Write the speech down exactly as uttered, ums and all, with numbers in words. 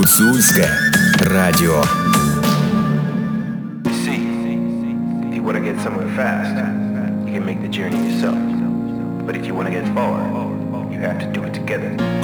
Гуцульське радіо. See, if you want to get somewhere fast, you can make the journey yourself. But if you want to get far, you have to do it together.